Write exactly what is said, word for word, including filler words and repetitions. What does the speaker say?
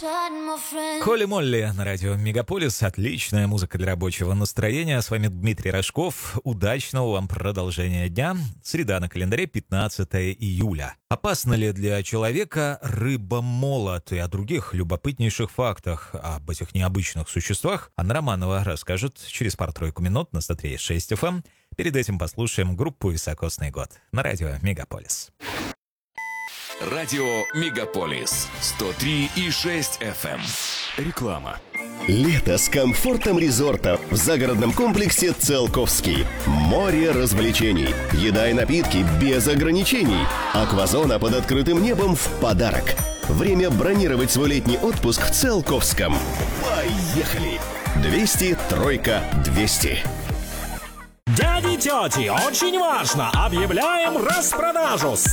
Холли Молли на радио Мегаполис. Отличная музыка для рабочего настроения. С вами Дмитрий Рожков. Удачного вам продолжения дня. Среда на календаре, пятнадцатое июля. Опасна ли для человека рыба-молот? И о других любопытнейших фактах об этих необычных существах Анна Романова расскажет через пару-тройку минут на сто три и шесть эф эм. Перед этим послушаем группу «Високосный год» на радио Мегаполис. Радио Мегаполис сто три и шесть эф эм. Реклама. Лето с комфортом резорта в загородном комплексе «Циолковский». Море развлечений, еда и напитки без ограничений. Аквазона под открытым небом в подарок. Время бронировать свой летний отпуск в Циолковском. Поехали! двести, тройка, двести. Дяди, тети, очень важно! Объявляем распродажу!